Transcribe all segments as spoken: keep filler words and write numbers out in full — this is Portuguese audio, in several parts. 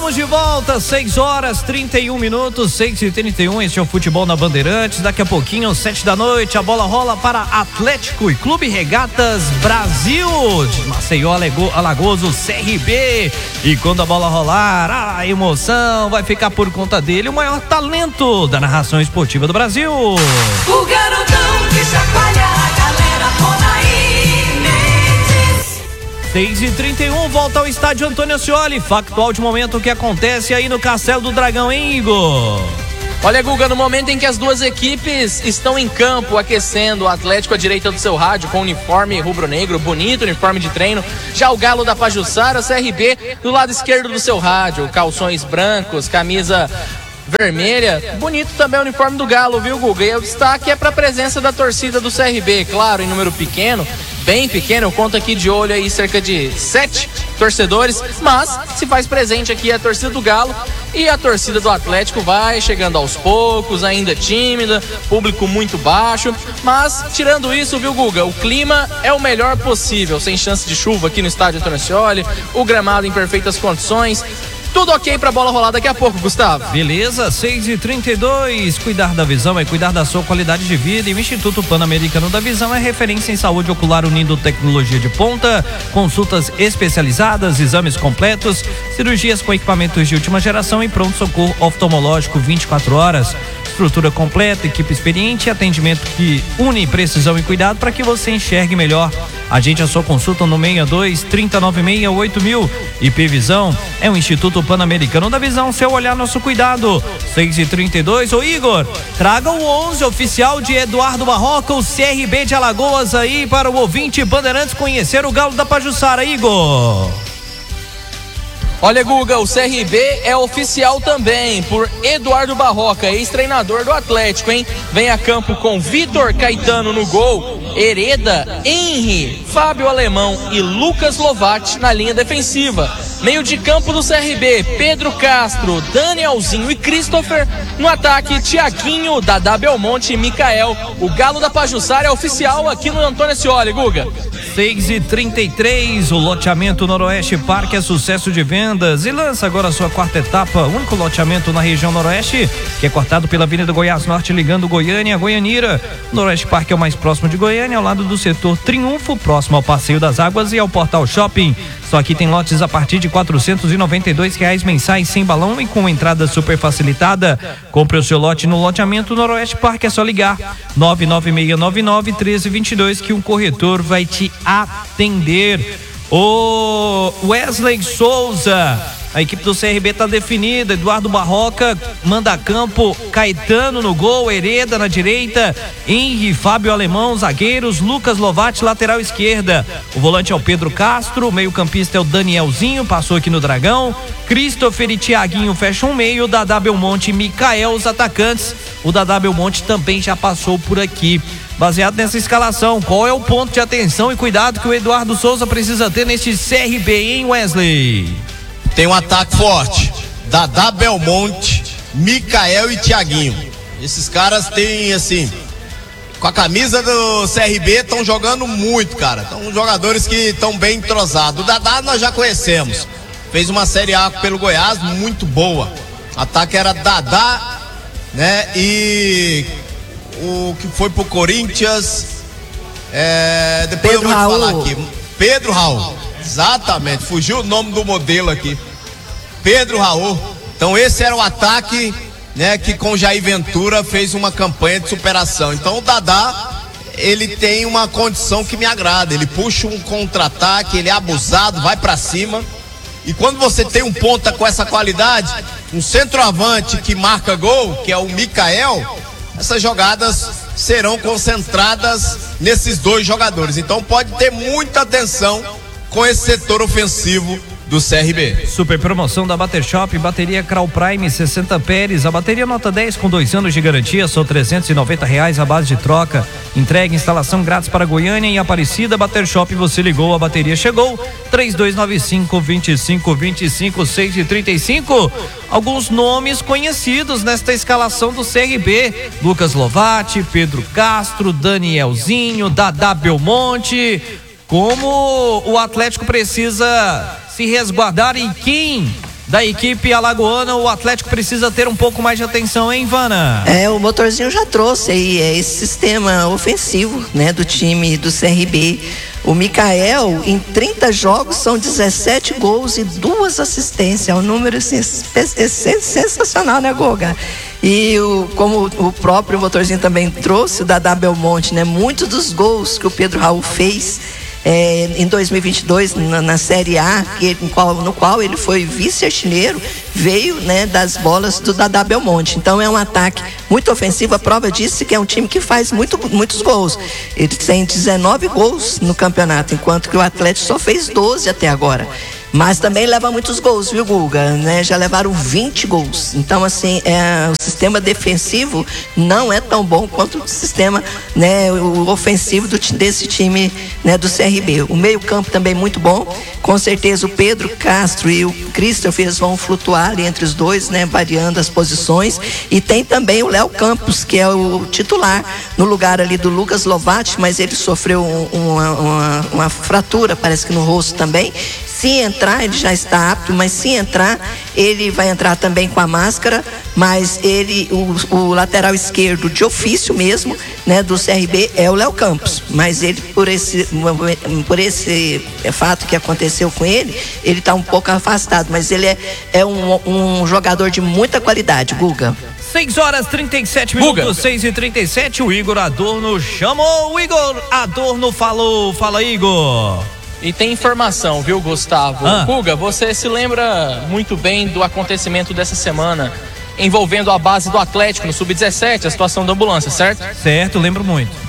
Estamos de volta, seis horas trinta e um minutos, seis e trinta e um. Este é o Futebol na Bandeirantes. Daqui a pouquinho, sete da noite, a bola rola para Atlético e Clube Regatas Brasil de Maceió, Alagoas, o C R B. E quando a bola rolar, a emoção vai ficar por conta dele, o maior talento da narração esportiva do Brasil. O garotão que chacoalha a galera, Ronaí Mendes. seis e trinta e um, volta ao estádio Antônio Ascioli. Factual de momento que acontece aí no Castelo do Dragão, hein, Igor? Olha, Guga, no momento em que as duas equipes estão em campo aquecendo, o Atlético à direita do seu rádio com uniforme rubro-negro, bonito uniforme de treino, já o Galo da Pajuçara, C R B do lado esquerdo do seu rádio, calções brancos, camisa vermelha, bonito também o uniforme do Galo, viu, Guga? E o destaque é para a presença da torcida do C R B, claro, em número pequeno, bem pequeno, eu conto aqui de olho aí cerca de sete torcedores, mas se faz presente aqui a torcida do Galo e a torcida do Atlético vai chegando aos poucos, ainda tímida, público muito baixo, mas tirando isso, viu, Guga, o clima é o melhor possível, sem chance de chuva aqui no estádio Antônio Ascioli, o gramado em perfeitas condições. Tudo ok pra bola rolar daqui a pouco, Gustavo. Beleza, seis e trinta e dois. Cuidar da visão é cuidar da sua qualidade de vida. E o Instituto Pan-Americano da Visão é referência em saúde ocular, unindo tecnologia de ponta, consultas especializadas, exames completos, cirurgias com equipamentos de última geração e pronto-socorro oftalmológico vinte e quatro horas. Estrutura completa, equipe experiente e atendimento que une precisão e cuidado para que você enxergue melhor. Agende a sua consulta no seis dois, trinta, noventa e seis, oito mil. I P Visão é o Instituto Pan-Americano da Visão, seu olhar, nosso cuidado. seis e trinta e dois. Ô Igor, traga o onze oficial de Eduardo Barroca, o C R B de Alagoas aí para o ouvinte Bandeirantes conhecer o Galo da Pajuçara, Igor. Olha, Guga, o C R B é oficial também por Eduardo Barroca, ex-treinador do Atlético, hein? Vem a campo com Vitor Caetano no gol, Hereda, Henry, Fábio Alemão e Lucas Lovatti na linha defensiva. Meio de campo do C R B, Pedro Castro, Danielzinho e Christopher. No ataque, Tiaguinho, Dadá Belmonte e Mikael. O Galo da Pajuçara é oficial aqui no Antônio Ascioli, Guga. seis e trinta e três, o loteamento Noroeste Parque é sucesso de vendas e lança agora a sua quarta etapa, único loteamento na região Noroeste, que é cortado pela Avenida Goiás Norte, ligando Goiânia a Goianira. O Noroeste Parque é o mais próximo de Goiânia, ao lado do setor Triunfo, próximo ao Passeio das Águas e ao Portal Shopping. Só aqui tem lotes a partir de quatrocentos e noventa e dois reais mensais, sem balão e com entrada super facilitada. Compre o seu lote no loteamento Noroeste Parque, é só ligar nove nove seis nove nove, um três dois dois que um corretor vai te atender. O Wesley Souza, a equipe do C R B está definida. Eduardo Barroca manda a campo, Caetano no gol, Hereda na direita, Henry, Fábio Alemão, zagueiros, Lucas Lovatti, lateral esquerda. O volante é o Pedro Castro, o meio campista é o Danielzinho, passou aqui no Dragão, Christopher e Tiaguinho fecham o meio, Dadá Belmonte e Mikael os atacantes. O Dadá Belmonte também já passou por aqui. Baseado nessa escalação, qual é o ponto de atenção e cuidado que o Eduardo Souza precisa ter neste C R B, hein, Wesley? Tem um ataque forte, Dadá Belmonte, Mikael e Tiaguinho. Esses caras têm, assim, com a camisa do C R B, estão jogando muito, cara. São jogadores que estão bem entrosados. O Dadá nós já conhecemos, fez uma Série A pelo Goiás muito boa. O ataque era Dadá, né, e o que foi pro Corinthians, é, depois Pedro eu vou te falar Raul. aqui. Pedro Raul, exatamente, fugiu o nome do modelo aqui. Pedro Raul. Então esse era o ataque, né, que com Jair Ventura fez uma campanha de superação. Então o Dadá, ele tem uma condição que me agrada. Ele puxa um contra-ataque, ele é abusado, vai pra cima. E quando você tem um ponta com essa qualidade, um centroavante que marca gol, que é o Mikael, essas jogadas serão concentradas nesses dois jogadores. Então pode ter muita atenção com esse setor ofensivo do C R B. Super promoção da Bater Shop, bateria Crown Prime sessenta Pérez, a bateria nota dez com dois anos de garantia, só trezentos e noventa reais a base de troca. Entrega, instalação grátis para Goiânia e Aparecida. Bater Shop, você ligou, a bateria chegou. três dois nove cinco, dois cinco dois cinco, seis e trinta e cinco. Alguns nomes conhecidos nesta escalação do C R B: Lucas Lovatti, Pedro Castro, Danielzinho, Dadá Belmonte. Como o Atlético precisa se resguardar e quem da equipe alagoana, o Atlético precisa ter um pouco mais de atenção, hein, Ivana? É, o motorzinho já trouxe aí é, esse sistema ofensivo, né, do time do C R B. O Mikael, em trinta jogos, são dezessete gols e duas assistências. É um número assim, sensacional, né, Goga? E o, como o próprio motorzinho também trouxe, o Dadá Belmonte, né? Muitos dos gols que o Pedro Raul fez É, em dois mil e vinte e dois, na, na Série A, que, no, qual, no qual ele foi vice-artilheiro, veio, né, das bolas do Dadá Belmonte. Então é um ataque muito ofensivo. A prova disso é que é um time que faz muito, muitos gols. Ele tem dezenove gols no campeonato, enquanto que o Atlético só fez doze até agora. Mas também leva muitos gols, viu, Guga? Né? Já levaram vinte gols. Então, assim, é, o sistema defensivo não é tão bom quanto o sistema, né, o ofensivo do, desse time, né, do C R B. O meio-campo também muito bom. Com certeza o Pedro Castro e o Christopher vão flutuar ali entre os dois, né, variando as posições. E tem também o Léo Campos, que é o titular, no lugar ali do Lucas Lovatti, mas ele sofreu um, uma, uma, uma fratura, parece que no rosto também. Se entrar, ele já está apto, mas se entrar, ele vai entrar também com a máscara, mas ele, o, o lateral esquerdo de ofício mesmo, né, do C R B é o Léo Campos, mas ele, por esse, por esse fato que aconteceu com ele, ele está um pouco afastado, mas ele é, é um, um jogador de muita qualidade, Guga. seis horas e trinta e sete minutos, seis e trinta e sete, o Igor Adorno chamou, o Igor Adorno falou, fala Igor. E tem informação, viu, Gustavo? Ah. Guga, você se lembra muito bem do acontecimento dessa semana envolvendo a base do Atlético no sub dezessete, a situação da ambulância, certo? Certo, lembro muito.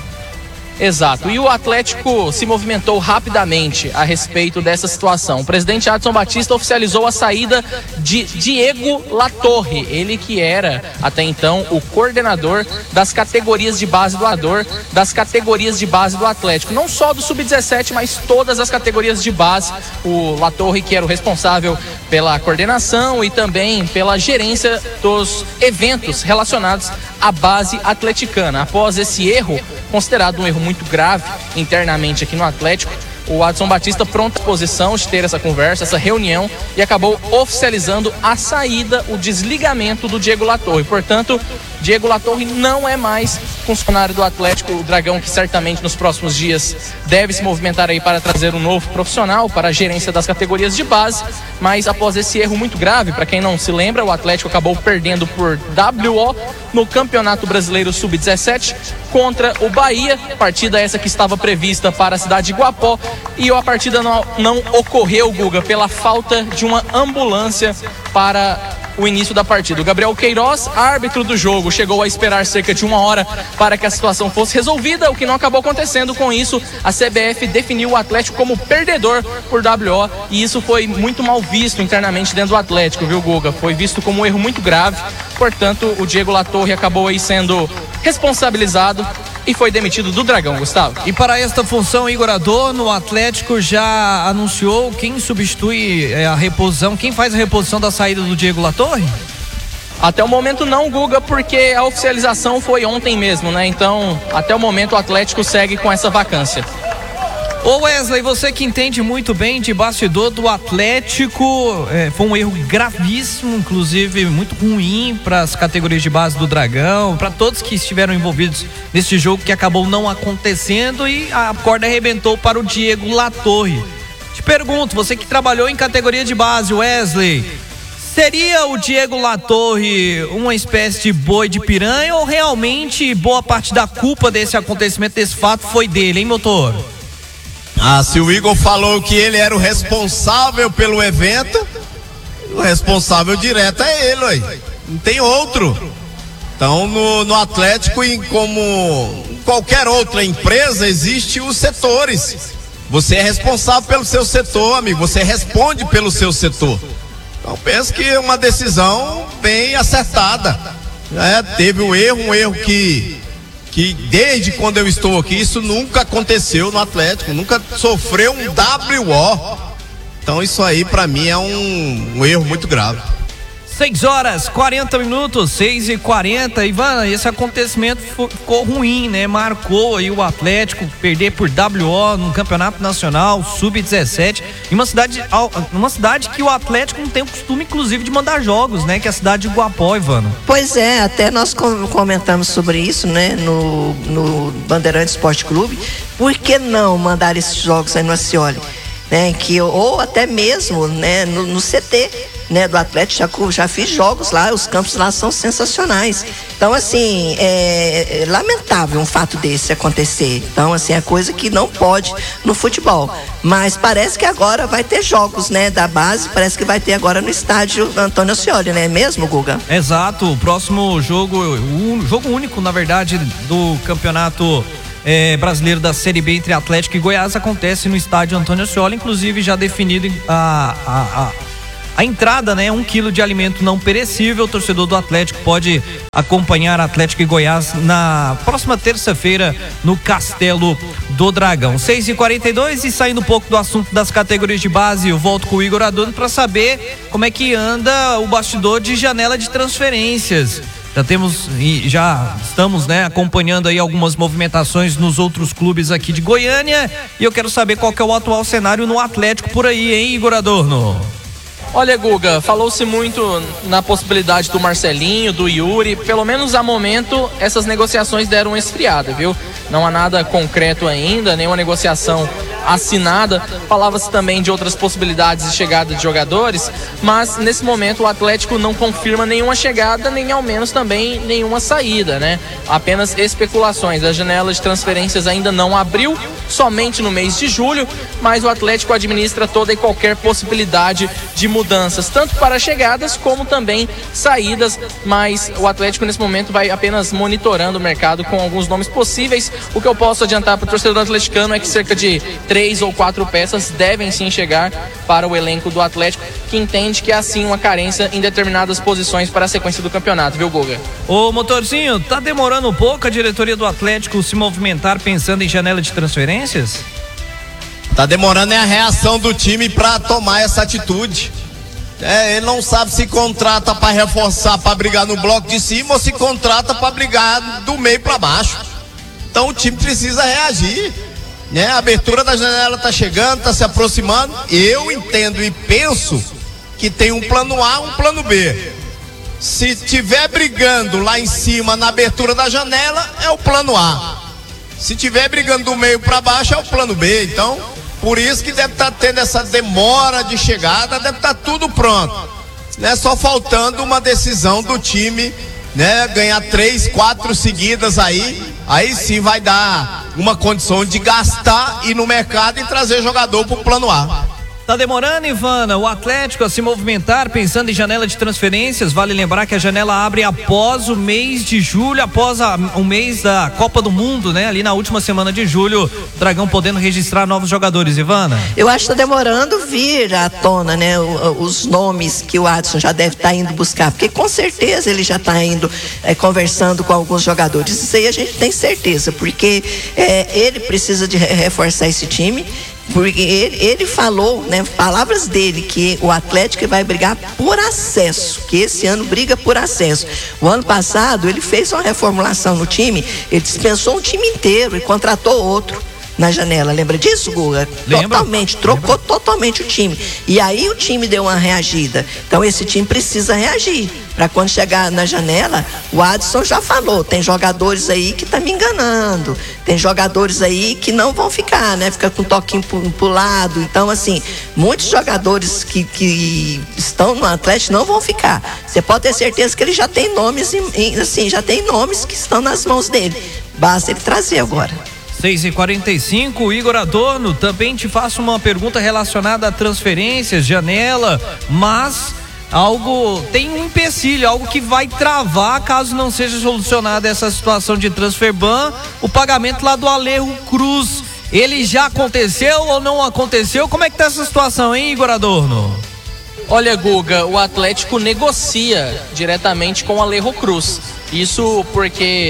Exato, e o Atlético se movimentou rapidamente a respeito dessa situação. O presidente Adson Batista oficializou a saída de Diego Latorre, ele que era até então o coordenador das categorias de base do Ador, das categorias de base do Atlético, não só do sub dezessete, mas todas as categorias de base. O Latorre, que era o responsável pela coordenação e também pela gerência dos eventos relacionados à base atleticana. Após esse erro, considerado um erro muito grave internamente aqui no Atlético, o Adson Batista pronto à disposição de ter essa conversa, essa reunião, e acabou oficializando a saída, o desligamento do Diego Latorre. Portanto, Diego Latorre não é mais funcionário do Atlético, o Dragão, que certamente nos próximos dias deve se movimentar aí para trazer um novo profissional para a gerência das categorias de base. Mas após esse erro muito grave, para quem não se lembra, o Atlético acabou perdendo por W O no Campeonato Brasileiro sub dezessete contra o Bahia, partida essa que estava prevista para a cidade de Iguapó, e a partida não, não ocorreu, Guga, pela falta de uma ambulância para o início da partida. O Gabriel Queiroz, árbitro do jogo, chegou a esperar cerca de uma hora para que a situação fosse resolvida, o que não acabou acontecendo. Com isso, a C B F definiu o Atlético como perdedor por W O, e isso foi muito mal visto internamente dentro do Atlético, viu, Guga? Foi visto como um erro muito grave. Portanto, o Diego Latorre acabou aí sendo responsabilizado e foi demitido do Dragão, Gustavo. E para esta função, Igor Adorno, o Atlético já anunciou quem substitui a reposição, quem faz a reposição da saída do Diego Latorre? Até o momento não, Guga, porque a oficialização foi ontem mesmo, né? Então, até o momento o Atlético segue com essa vacância. Ô Wesley, você que entende muito bem de bastidor do Atlético, é, foi um erro gravíssimo, inclusive muito ruim para as categorias de base do Dragão, para todos que estiveram envolvidos neste jogo que acabou não acontecendo, e a corda arrebentou para o Diego Latorre. Te pergunto, você que trabalhou em categoria de base, Wesley, seria o Diego Latorre uma espécie de boi de piranha, ou realmente boa parte da culpa desse acontecimento, desse fato, foi dele, hein, motor? Ah, se o Igor falou que ele era o responsável pelo evento, o responsável direto é ele, ué. Não tem outro. Então, no, no Atlético, e como em qualquer outra empresa, existem os setores. Você é responsável pelo seu setor, amigo. Você responde pelo seu setor. Então, penso que é uma decisão bem acertada. É, teve um erro, um erro que... que desde quando eu estou aqui, isso nunca aconteceu no Atlético, nunca sofreu um W O. Então isso aí pra mim é um, um erro muito grave. seis horas, quarenta minutos, seis e quarenta. Ivana, esse acontecimento ficou ruim, né? Marcou aí o Atlético perder por W O no Campeonato Nacional sub dezessete, em uma cidade, uma cidade que o Atlético não tem o costume, inclusive, de mandar jogos, né? Que é a cidade de Guapó, Ivana. Pois é, até nós comentamos sobre isso, né? No, no Bandeirantes Esporte Clube. Por que não mandar esses jogos aí no Ascioli? Né? Que, ou até mesmo, né? no, no C T, né, do Atlético, já, já fiz jogos lá, os campos lá são sensacionais. Então, assim, é, é lamentável um fato desse acontecer. Então, assim, é coisa que não pode no futebol. Mas parece que agora vai ter jogos, né, da base, parece que vai ter agora no estádio Antônio Ascioli, né, mesmo, Guga? Exato, o próximo jogo, o jogo único, na verdade, do campeonato é, brasileiro da Série B entre Atlético e Goiás acontece no estádio Antônio Ascioli, inclusive já definido a... a, a A entrada, né, um quilo de alimento não perecível. O torcedor do Atlético pode acompanhar Atlético e Goiás na próxima terça-feira no Castelo do Dragão. seis e quarenta e dois, e saindo um pouco do assunto das categorias de base, eu volto com o Igor Adorno para saber como é que anda o bastidor de janela de transferências. Já temos e já estamos, né, acompanhando aí algumas movimentações nos outros clubes aqui de Goiânia, e eu quero saber qual que é o atual cenário no Atlético por aí, hein, Igor Adorno? Olha, Guga, falou-se muito na possibilidade do Marcelinho, do Yuri. Pelo menos a momento essas negociações deram uma esfriada, viu? Não há nada concreto ainda, nenhuma negociação assinada. Falava-se também de outras possibilidades de chegada de jogadores, mas nesse momento o Atlético não confirma nenhuma chegada, nem ao menos também nenhuma saída, né? Apenas especulações. A janela de transferências ainda não abriu, somente no mês de julho, mas o Atlético administra toda e qualquer possibilidade de mudanças, tanto para chegadas como também saídas, mas o Atlético nesse momento vai apenas monitorando o mercado com alguns nomes possíveis. O que eu posso adiantar para o torcedor atleticano é que cerca de três ou quatro peças devem sim chegar para o elenco do Atlético, que entende que há sim uma carência em determinadas posições para a sequência do campeonato, viu, Guga? Ô, Motorzinho, tá demorando um pouco a diretoria do Atlético se movimentar pensando em janela de transferências? Tá demorando é a reação do time para tomar essa atitude. É, ele não sabe se contrata para reforçar, para brigar no bloco de cima, ou se contrata para brigar do meio para baixo. Então o time precisa reagir, né? A abertura da janela tá chegando, tá se aproximando. Eu entendo e penso que tem um plano A, um plano B. Se tiver brigando lá em cima na abertura da janela, é o plano A. Se tiver brigando do meio para baixo, é o plano B. Então, por isso que deve estar tendo essa demora de chegada, deve estar tudo pronto, né? Só faltando uma decisão do time, né? Ganhar três, quatro seguidas aí, aí sim vai dar uma condição de gastar, ir no mercado e trazer jogador pro plano A. Tá demorando, Ivana, o Atlético a se movimentar pensando em janela de transferências. Vale lembrar que a janela abre após o mês de julho, após a, o mês da Copa do Mundo, né? Ali na última semana de julho, o Dragão podendo registrar novos jogadores, Ivana. Eu acho que tá demorando vir à tona, né? O, os nomes que o Adson já deve estar tá indo buscar, porque com certeza ele já está indo é, conversando com alguns jogadores. Isso aí a gente tem certeza, porque é, ele precisa de reforçar esse time. Porque ele, ele falou, né, palavras dele, que o Atlético vai brigar por acesso, que esse ano briga por acesso. O ano passado ele fez uma reformulação no time, ele dispensou um time inteiro e contratou outro na janela, lembra disso, Guga? Lembra? Totalmente, trocou Lembra? totalmente o time. E aí o time deu uma reagida. Então esse time precisa reagir. Para quando chegar na janela, o Adson já falou, tem jogadores aí que tá me enganando, tem jogadores aí que não vão ficar, né? Fica com um toquinho pro, pro lado. Então, assim, muitos jogadores que, que estão no Atlético não vão ficar. Você pode ter certeza que ele já tem nomes, assim, já tem nomes que estão nas mãos dele. Basta ele trazer agora. seis e quarenta e cinco, Igor Adorno, também te faço uma pergunta relacionada a transferências, janela, mas algo, tem um empecilho, algo que vai travar caso não seja solucionada essa situação de transfer ban, o pagamento lá do Alejo Cruz. Ele já aconteceu ou não aconteceu? Como é que tá essa situação, hein, Igor Adorno? Olha, Guga, o Atlético negocia diretamente com o Alejo Cruz. Isso porque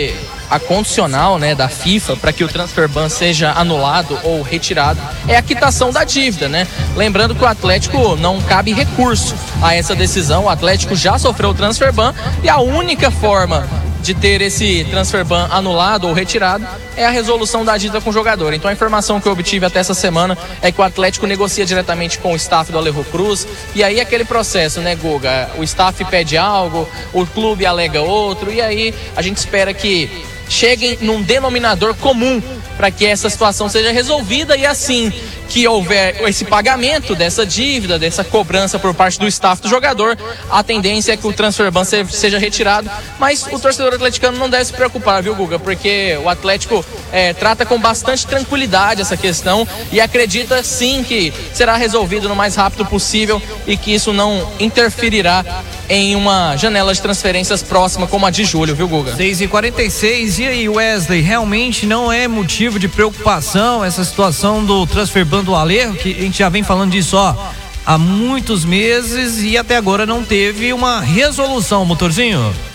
a condicional, né, da FIFA para que o transfer ban seja anulado ou retirado é a quitação da dívida, né? Lembrando que o Atlético não cabe recurso a essa decisão, o Atlético já sofreu o transfer ban e a única forma de ter esse transfer ban anulado ou retirado é a resolução da dívida com o jogador. Então a informação que eu obtive até essa semana é que o Atlético negocia diretamente com o staff do Alejo Cruz, e aí aquele processo, né, Guga? O staff pede algo, o clube alega outro, e aí a gente espera que cheguem num denominador comum para que essa situação seja resolvida, e assim que houver esse pagamento dessa dívida, dessa cobrança por parte do staff do jogador, a tendência é que o transfer ban seja retirado, mas o torcedor atleticano não deve se preocupar, viu, Guga? Porque o Atlético é, trata com bastante tranquilidade essa questão e acredita sim que será resolvido no mais rápido possível e que isso não interferirá em uma janela de transferências próxima como a de julho, viu, Guga? seis e quarenta e seis, e aí, Wesley, realmente não é motivo de preocupação essa situação do transfer ban do Alejo, que a gente já vem falando disso, ó, há muitos meses e até agora não teve uma resolução, Motorzinho?